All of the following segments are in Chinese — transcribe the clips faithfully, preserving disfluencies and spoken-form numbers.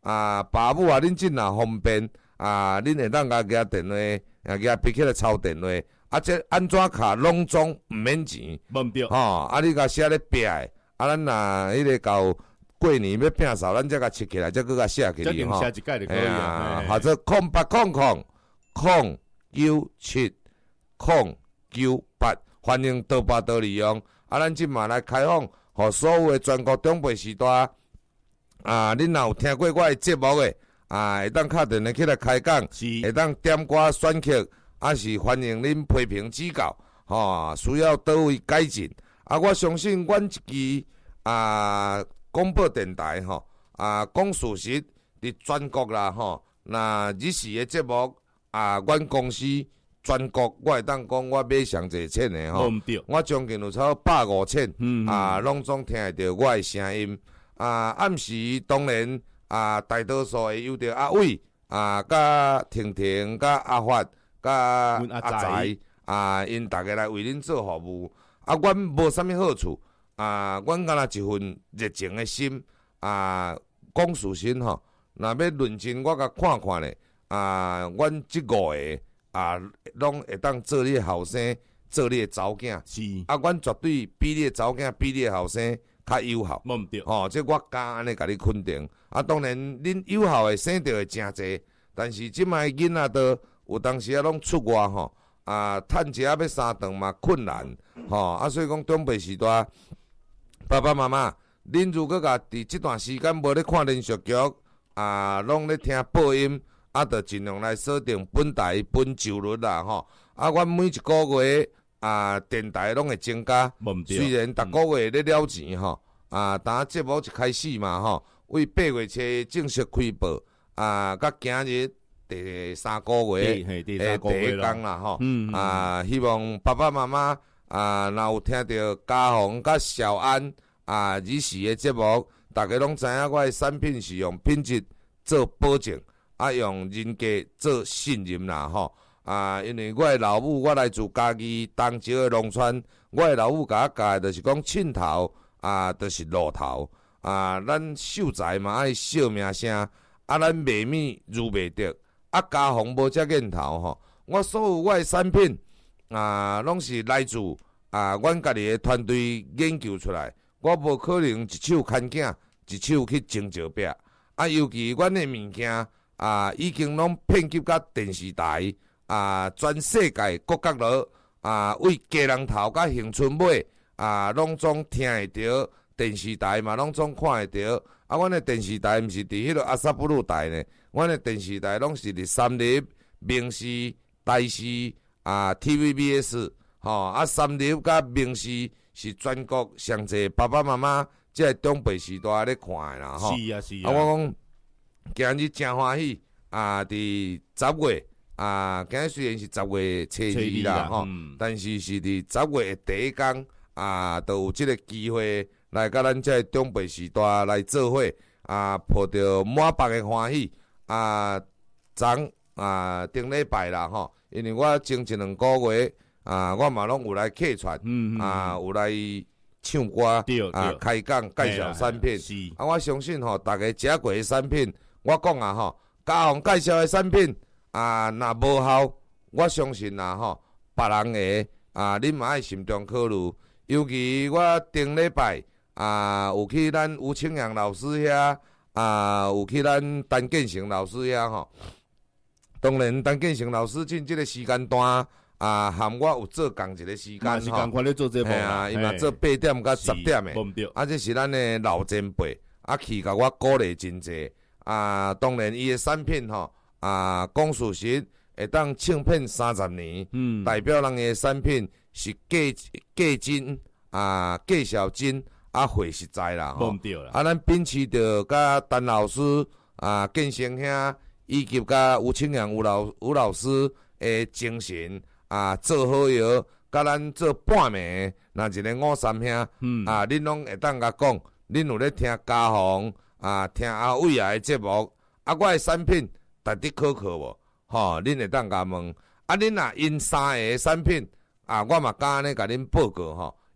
啊，爸母啊，恁真若方便啊，恁会当甲举电话，啊，举笔起来抄电话，啊，这安怎卡拢总毋免钱， 忘掉， 吼、哦，啊，你甲写咧壁的，啊，咱若迄个到过年要摒扫，咱则甲切起来，则搁甲写起嚟吼。 写一盖就可以啊。 或者空八空空空九七空九八，欢迎多巴多利用。啊，咱即嘛来开放，互所有的全国中北时代啊，恁若有听过我的节目的啊，会当敲电话起来开讲，会当点歌选曲，啊是欢迎恁批评指教，吼、哦，需要倒位改进。啊，我相信阮一支啊广播电台吼啊讲事实伫全国啦吼，那日时的节目啊，阮公司全国我会当讲我买上侪千的吼，我将近有超百五千，嗯、啊，拢总听会到我的声音。啊，暗时当然啊，大多数会有着阿伟啊，甲婷婷、甲阿发、甲阿财啊，因逐个来为恁做服务。啊，阮无啥物好处啊，阮敢若一份热情的心啊，讲事实吼。若要论真，我甲看看咧啊，阮即五个啊，拢会当做你后生，做你的查某囝。是啊，阮绝对比你的查某囝，比你的后生较有效。冇毋对，吼，即我敢安尼甲你肯定。啊，当然恁有效的生着会诚侪，但是即摆囡仔都有当时啊拢出外吼。啊，趁食要三顿嘛困难，吼、啊，所以讲中辈时代，爸爸妈妈，恁如果甲伫即段时间无咧看连续剧，啊，拢咧听播音，啊，着尽量来锁定本台本周日啦，吼，啊，阮每一个月啊，电台拢会增加，虽然逐个月咧了钱吼，啊，当节目一开始嘛，吼，为八月初正式开播，啊，甲今日。第三个月，诶，第一工啦，吼、嗯，啊，希望爸爸妈妈啊，若有听到家宏甲小安啊，日时的节目，大家拢知影我的产品是用品质做保证，啊，用人家做信任啦，吼，啊，因为我的老母，我来自家己东石的农村，我的老母甲我教的，就是讲凊头啊，就是路头啊，咱秀才嘛爱惜名声，啊，咱卖米如卖得。啊，家宏无遮瘾头吼，我所有我的产品啊，拢是来自啊，阮家己的团队研究出来。我无可能一手牵囝，一手去种石壁。啊，尤其阮的物件啊，已经拢遍及甲电视台啊，全世界各角落啊，为家人头甲乡村尾啊，拢总听会着电视台嘛，拢总看会着。啊，阮的电视台毋是伫迄个阿萨布鲁台呢。阮的电视台拢是伫三立、明视、台视啊 T V B S 吼、哦、啊三立甲明视是全国上侪爸爸妈妈即个中辈时代咧看的啦吼。是啊是啊。啊我讲今日真欢喜啊！伫十月啊，今日虽然是十月初二啦吼、嗯，但是是伫十月的第一天啊，都有即个机会来甲咱即个中辈时代来做伙啊，抱着满腹的欢喜。啊，昨啊顶礼拜啦吼，因为我前一两个月啊，我嘛拢有来客串，嗯嗯啊有来唱歌，啊开讲介绍产品，啊我相信吼，大家食过的产品，我讲啊吼，家宏介绍的产品啊，若无效，我相信啦吼，别人的啊，恁嘛爱慎重考虑，尤其我顶礼拜啊有去咱吴清阳老师遐。啊，有去咱陈建成老师遐吼，当然陈建成老师进即个时间段啊，含我有做共一个时间吼， 共款咧做节目啊，伊嘛做八点甲十点的，啊，这是咱的老前辈，啊，去甲我鼓励真济啊，当然伊的产品吼啊，讲事实会当唱片三十年，嗯，代表人的产品是价价真啊，价小真。啊，货实在啦，吼！啊，咱秉持着甲陈老师啊、建成兄以及甲吴清阳吴老吴老师诶精神啊，做好药，甲咱做半暝，若一个五三兄，嗯、啊，恁拢会当甲讲，恁有咧听家宏啊，听阿伟爷诶节目，啊，我诶产品值得可靠无？吼，恁会当甲问，啊，恁若因三个产品啊，我嘛敢安尼甲恁报告吼。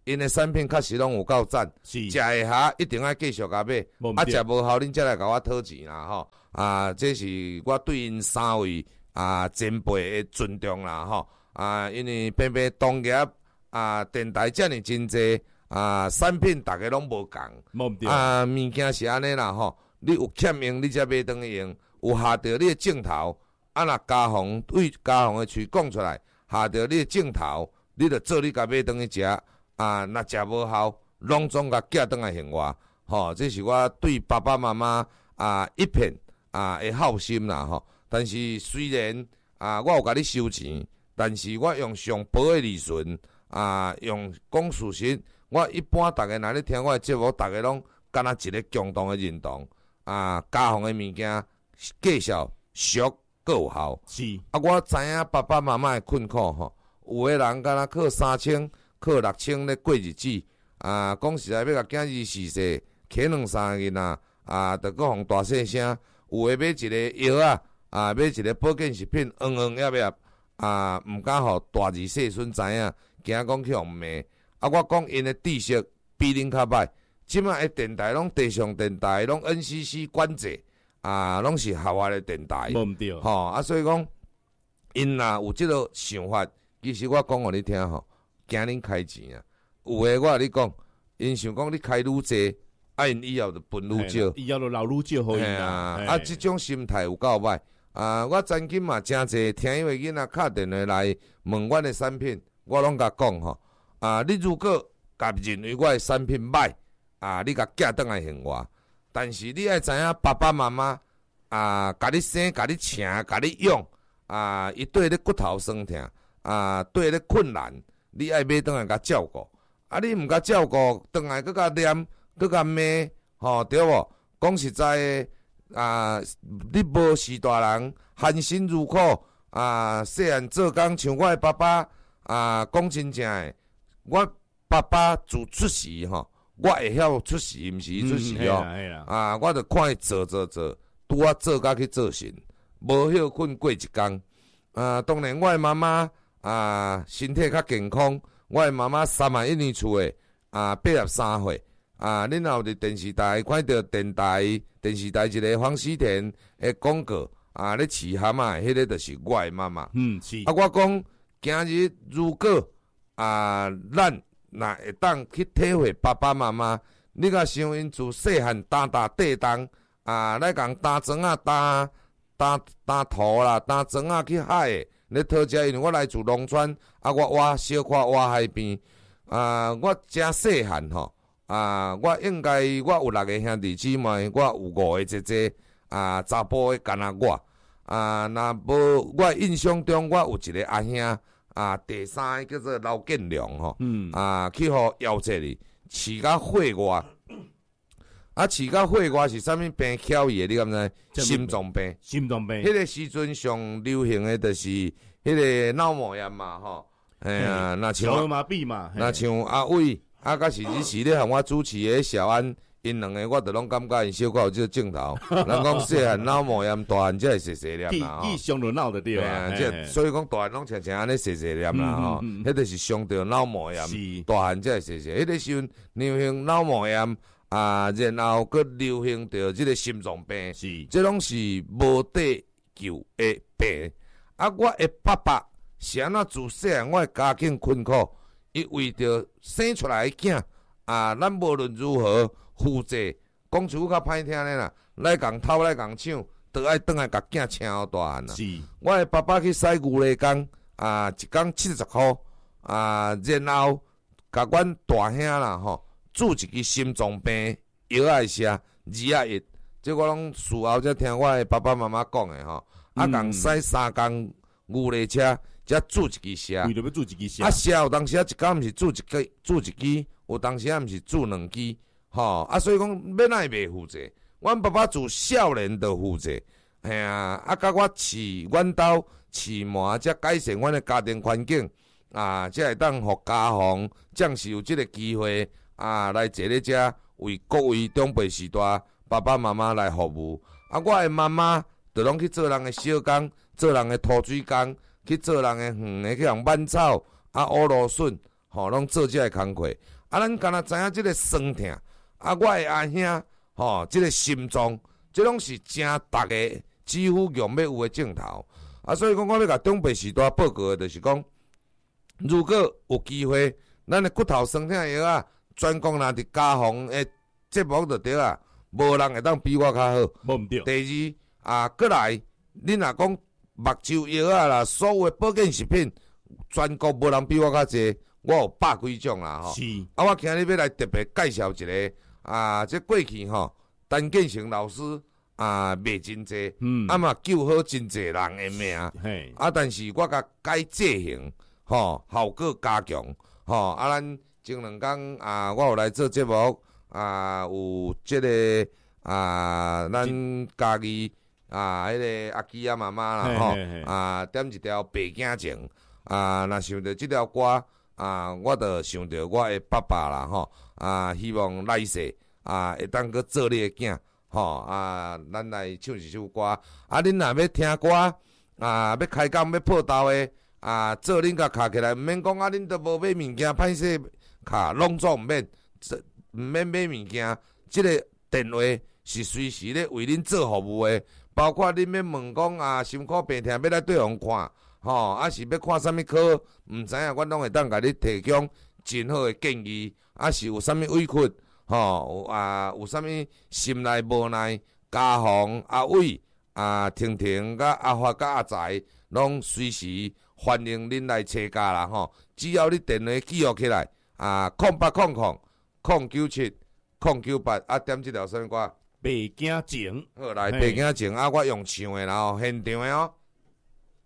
因的产品确实拢有够赞， 是食会下一定要继续甲买，啊食无效恁才来甲我讨钱啦吼。啊，这是我对因三位啊前辈的尊重啦吼。啊，因为偏偏同业啊电台遮尔真济啊产品，大家拢无共，啊物件是安尼啦吼。你有欠用，你才买转去用；有下着你的镜头，啊若家访对家访的喙讲出来，下着你的镜头，你着做你甲买转去食。啊，若食无效，拢总甲寄转来还我，吼，这是我对爸爸妈妈啊一片啊的孝心啦，吼。但是虽然啊，我有甲你收钱，但是我用上薄的利润啊，用讲事实，我一般逐个若咧听我的节目，逐个拢敢若一个共同的认同啊，家访的物件介绍俗阁有效。 是啊，我知影爸爸妈妈的困苦吼，有的人敢若靠三千。靠六千咧过日子，啊，讲实在要甲囝儿逝世，摕两三个囡仔，啊，着搁互大细声。有诶买一个药啊，啊，买一个保健食品，黄黄叶叶，啊，毋敢互大儿细孙知影，惊讲去互骂。啊，我讲因诶知识比恁较歹，即摆诶电台拢地上电台，拢 N C C 管制，啊，拢是校外诶电台， 无毋对， 吼，啊，所以讲因若有即个想法，其实我讲互你听吼。惊恁开钱啊！有诶，我甲你讲，因想讲你开愈济，啊，因以后就分愈少， 以后就留愈少，互因啊。啊，即种心态有够歹啊！我曾经嘛真济听因为囡仔敲电话来问阮诶产品，我拢甲讲吼啊，你如果甲认为我诶产品歹啊，你甲寄转来还我。但是你爱知影爸爸妈妈啊，甲你生、甲你请、甲你养啊，伊对咧骨头酸痛啊，对咧困难。你爱买转来甲照顾，啊！你毋甲照顾，转来搁甲念，搁甲骂，吼对无？讲实在诶，啊！你无是大人，含辛茹苦啊！细汉做工像我诶爸爸啊，讲真正诶，我爸爸自出世吼，我会晓出世，毋是伊出世哦。 嗯、 啊！我着看伊做做做，拄啊做甲去做神，无休困过一工。啊！当然我诶妈妈。啊，身体较健康。我诶妈妈三十一年厝诶，啊，八十三岁。啊，恁若有伫电视台看到电台、电视台一个黄思田诶广告，啊，咧饲蛤蟆，迄个就是我诶妈妈。 嗯，是。 啊，我讲今日如果啊，咱若会当去体会爸爸妈妈，你甲想因自细汉打打地动，啊，来共打庄啊、打打打土啦、打庄啊去海诶。咧讨食，因为我来自农村，啊，我活小可活海边，啊，我真细汉吼，啊，我应该我有六个兄弟姊妹，我有五个姐姐，啊，查甫诶干那我，啊，若无我印象中我有一个阿兄，啊，第三个叫做刘建良吼，嗯，啊，去互夭折哩，饲甲血外。啊，饲甲血外是啥物病巧伊诶？你敢知？心脏病。 心脏病。 迄个时阵上流行诶，就是迄个脑膜炎嘛，吼。哎呀，那像小儿麻痹嘛， 那像阿伟，啊，甲是日时咧向我主持诶小安，因两个我着拢感觉因小可有即个镜头。人讲细汉脑膜炎，大汉才会细细念啦，吼。 伊上着脑着对啊， 即所以讲大汉拢常常安尼细细念啦，吼。迄个是上着脑膜炎，大汉才会细细。迄个时阵流行脑膜炎。啊，然后佮流行着即个心脏病， 是， 即拢是无得救的病。啊，我的爸爸是安怎自细汉，我的家境困苦，伊为着生出来的囝，啊，咱无论如何负责，讲出较歹听咧啦，来共偷来共抢，都爱转来甲囝请好大汉啦。 是， 我的爸爸去洗牛犁工，啊，一工七十箍，啊，然后甲阮大兄啦吼。煮一支心脏病药爱食，二啊一，即我拢事后才听我的爸爸妈妈讲的吼。啊，共驶三工牛犁车，才煮一支食。 为着要煮一支食。 啊，食有当时啊一工毋是煮一支，煮一支，有当时啊毋是煮两支，吼。啊，所以讲要哪会袂负责？阮爸爸自少年就负责，嘿啊，啊，甲我饲阮兜饲满，才改善阮的家庭环境，啊，才会当互家访，将是有即个机会。啊，来坐咧遮为各位长辈时代爸爸妈妈来服务。啊，我的妈妈就拢去做人的小工，做人的拖水工，去做人的园的去人挽草，啊，乌芦笋， 吼，拢做即个工课。啊，咱敢若知影即个酸痛，啊，我的阿兄，吼，即个心脏，即拢是正逐个几乎用要有的镜头。啊，所以讲，我要甲中北时代报告的，就是讲，如果有机会，咱的骨头酸痛药啊，专攻若伫家访的节目就对啊，无人会当比我较好。 无毋对。 第二啊，过来，恁若讲目睭药啊啦，所有的保健食品，全国无人比我较济，我有百几种啦吼。 是。 啊，我今日要来特别介绍一个啊，即过去吼，陈建成老师啊卖真济， 嗯， 啊嘛救好真济人的命。 嘿。 啊，但是我甲改剂型，吼，效果加强，吼。啊，咱前两工啊，我有来做节目。啊，有即、這个啊，咱家己啊，迄、那个阿基啊妈妈啦吼，啊点一条白镜情啊，若想到即条歌啊，我着想到我的爸爸啦吼，啊，希望来世啊会当去做你的囝吼，啊，咱来唱一首歌，啊，恁若要听歌啊，要开讲要破豆的啊，做恁甲卡起来，毋免讲啊，恁都无买物件，歹势卡拢总毋免。毋免买物件，即、這个电话是随时咧为恁做服务的，包括恁要问讲啊，心苦病痛要来对方看，吼，啊是要看啥物科，毋知影，阮拢会当甲你提供真好的建议，啊是有啥物委屈，吼，啊有啥物心内无奈，家访阿伟、啊婷婷、甲阿发、甲阿财，拢随时欢迎恁来找家啦，吼，只要你电话记录起来，啊，空八空空。零九七零九八啊，点即条啥物歌？ 白镜情。 好来，白镜情啊，我用唱的啦吼，现场的哦。